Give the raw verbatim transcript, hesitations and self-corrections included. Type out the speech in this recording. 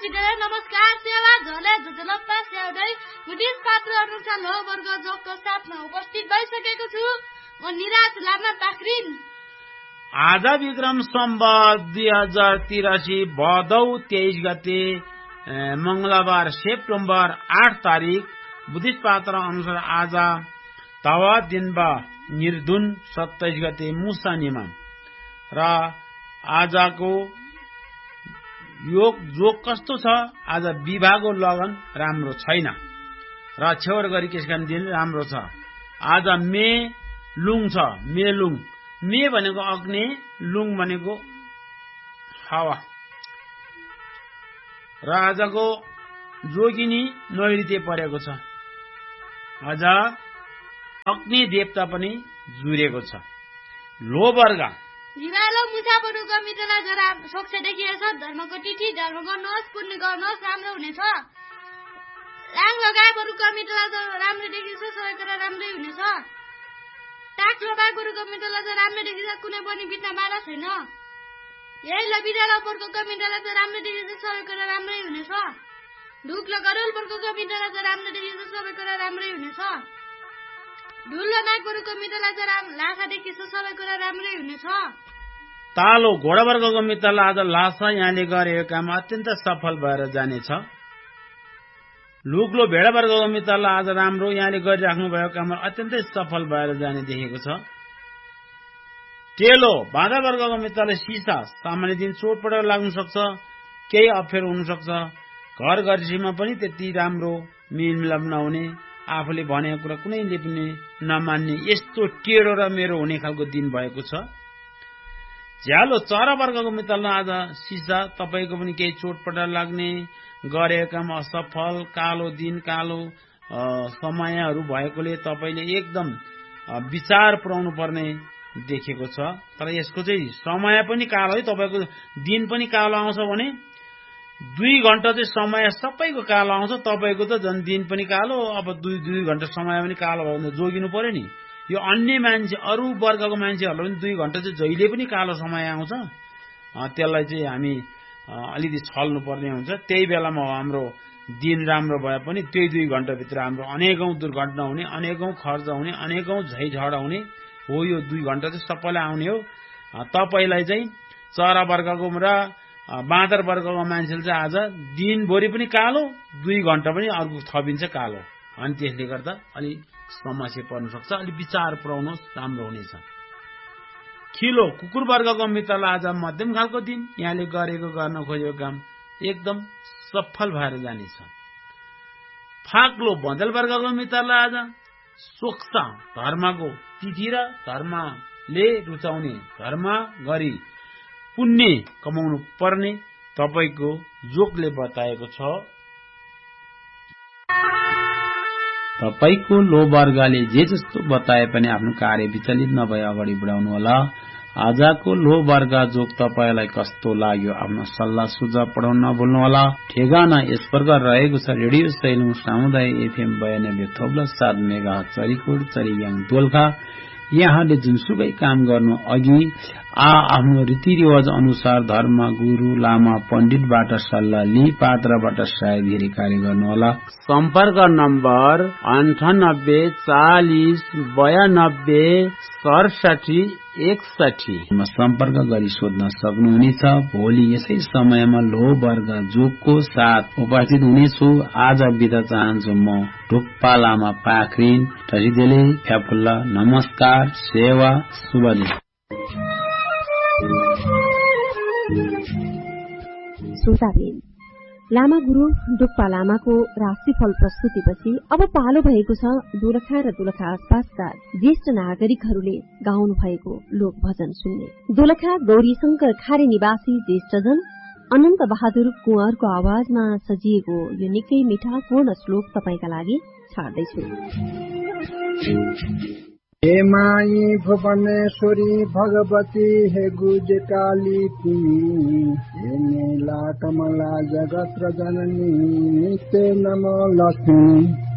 विद्यालय नमस्कार सेवा झले झलप्पा स्याउदै बुद्धिस्ट पात्र अनुसार लो वर्ग जोगको साथमा उपस्थित भइसकेको छु। म निराज लामा पाखरिन। आज विक्रम सम्वत दुई हजार तिरासी भदौ तेइस गते मंगलबार सेप्टेम्बर आठ तारिक बुद्धिस्ट पात्र अनुसार आज तवा दिनबा निर्धुन सत्ताइस गते मुसानीमा र आजको योग जोग कस्तो छ? आज विवाहको लगन राम्रो छैन र छेवर गरी त्यसकारण दिन राम्रो छ। आज मे लुङ छ, मेलुङ। मे भनेको अग्नि, लुङ भनेको हावा र आजको जोगिनी नैऋत्य परेको छ। आज अग्नि देवता पनि जुरेको छ। लो वर्ग जिवालो मुसाफरको मित्रला जरा सोक्ष देखिएछ। धर्मको तिथि धर्म गर्नुहोस्, पुण्य गर्नुहोस्, राम्रो हुनेछ। लाङ लगाएकोहरूको मित्रला राम्रो देखिएछ, सबै कुरा राम्रै हुनेछ। टाक लगाएकोहरूको मित्रला चाहिँ राम्रो देखिएछ, कुनै पनि बित्ना बाधा छैन। यही लबिराला पर्को मित्रला चाहिँ राम्रो देखिएछ, सबै कुरा राम्रै हुनेछ। ढुक्ल गरुल पर्को मित्रला चाहिँ राम्रो देखिएछ, सबै कुरा राम्रै हुनेछ। ढुल्लो नागहरूको मित्रलाई चाहिँ लासा देखिएछ, सबै कुरा राम्रै हुनेछ। तालो घोडा वर्गको मित्रलाई आज लासा यहाँले गरेको काम अत्यन्त सफल भएर जानेछ। लुग्लो भेडा वर्गको मित्रलाई आज राम्रो यहाँले गरिराख्नु भएको काम अत्यन्तै सफल भएर जाने देखेको छ। टेलो बाँधा वर्गको मित्रले सिसा सामान्य दिन चोटपटक लाग्न सक्छ, केही अप्ठ्यारो हुन सक्छ। घर गृहस्थीमा पनि त्यति राम्रो मेलमिलाप नहुने, आफूले भनेको कुरा कुनैले पनि नमान्ने, यस्तो टेढो र मेरो हुने खालको दिन भएको छ। झ्यालो चरा वर्गको मित्रलाई आज सिसा तपाईको पनि केही चोटपटक लाग्ने, गरेको काम असफल, कालो दिन कालो समयहरू भएकोले तपाईले एकदम विचार पुर्याउनु पर्ने देखेको छ। तर यसको चाहिँ समय पनि कालो है, तपाईको दिन पनि कालो आउँछ भने दुई घण्टा चाहिँ समय सबैको कालो आउँछ। तपाईको त झन् दिन पनि कालो, अब दुई दुई घण्टा समय पनि कालो भयो भने जोगिनु पर्यो नि। यो अन्य मान्छे अरू वर्गको मान्छेहरूलाई पनि दुई घण्टा चाहिँ जहिले पनि कालो समय आउँछ। त्यसलाई चाहिँ हामी अलिकति छल्नु पर्ने हुन्छ। त्यही बेलामा हाम्रो दिन राम्रो भए पनि त्यही दुई घण्टाभित्र हाम्रो अनेकौं दुर्घटना हुने, अनेकौं खर्च हुने, अनेकौं झैझगडा हुने हो। यो दुई घण्टा चाहिँ सबैलाई आउने हो। तपाईलाई चाहिँ चरा वर्गको र बाँदर वर्गको मान्छेले चाहिँ आज दिनभरि पनि कालो, दुई घण्टा पनि अर्को थपिन्छ कालो। अनि त्यसले गर्दा अलि समस्या पर्न सक्छ। अलि विचार पुर्याउनुहोस्, राम्रो हुनेछ। खिलो कुकुर वर्गको मित्रलाई आज मध्यम खालको दिन, यहाँले गरेको गर्न खोजेको काम एकदम सफल भएर जानेछ। फाक्लो बँदेल वर्गको मित्रलाई आज सोक्ष धर्मको तिथि र धर्मले रुचाउने, धर्म गरी पुण्य कमाउनु पर्ने तपाईको जोगले बताएको छ। तपाईको लो वर्गले जे जस्तो बताए पनि आफ्नो कार्य विचलित नभए अगाडि बढाउनु होला। आजको लो वर्ग जोग तपाईलाई कस्तो लाग्यो? आफ्नो सल्लाह सुझाव पठाउन नभुल्नु होला। ठेगाना यस प्रकार रहेको छ। रेडियो सैलुङ सामुदायिक एफएम बयानब्बे थोप्लो सात मेगा चरीकोट चरीयाङ दोलखा। यहाँले जुनसुकै काम गर्नु अघि आ आफ्नो रीतिरिवाज अनुसार धर्म गुरु लामा पण्डितबाट सल्लाह लिई पात्रबाट सायद कार्य गर्नुहोला। सम्पर्क नम्बर अन्ठानब्बे चालिस बयानब्बे सडसठी एकसठी सम्पर्क गरी सोध्न सक्नुहुनेछ। भोलि यसै समयमा लो वर्ग जोगको साथ उपस्थित हुनेछु। आज बिदा चाहन्छु म ढुक्पा लामा पाखरिन टसिदेले फ्याफुल्ला। नमस्कार, सेवा, शुभ दिन। श्रोताबिन, लामा गुरु डुक्पा लामाको राशिफल प्रस्तुतिपछि अब पालो भएको छ दोलखा र दोलखा आसपासका ज्येष्ठ नागरिकहरूले गाउनु भएको लोक भजन सुन्ने। दोलखा गौरी शंकर खारे निवासी ज्येष्ठजन अनन्त बहादुर कुँवरको आवाजमा सजिएको यो निकै मिठासपूर्ण श्लोक तपाईका लागि छाड्दैछु। हे माई भुवनेश्वरी भगवती हे गुजकाली तिमी, हे नीला कमला जगत जननी ते नमो लक्ष्मी।